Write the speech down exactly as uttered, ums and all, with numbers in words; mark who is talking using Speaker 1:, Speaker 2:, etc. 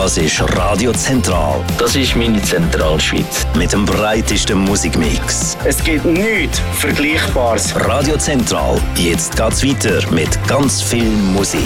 Speaker 1: Das ist Radio Zentral.
Speaker 2: Das ist meine Zentralschweiz.
Speaker 1: Mit dem breitesten Musikmix.
Speaker 3: Es gibt nichts Vergleichbares.
Speaker 1: Radio Zentral. Jetzt geht's weiter mit ganz viel Musik.